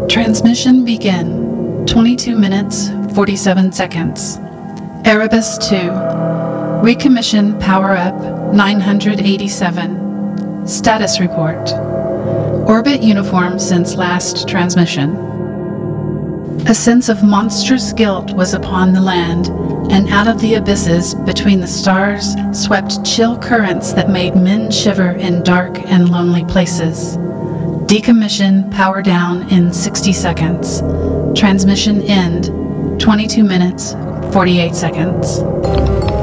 Transmission begin. 22 minutes, 47 seconds. Erebus 2. Recommission power up 987. Status report. Orbit uniform since last transmission. A sense of monstrous guilt was upon the land, and out of the abysses between the stars swept chill currents that made men shiver in dark and lonely places. Decommission power down in 60 seconds. Transmission end 22 minutes, 48 seconds.